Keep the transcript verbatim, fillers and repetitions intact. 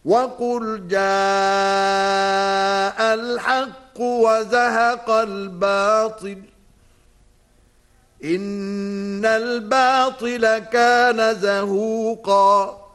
وقل جاء الحق وزهق الباطل إن الباطل كان زهوقا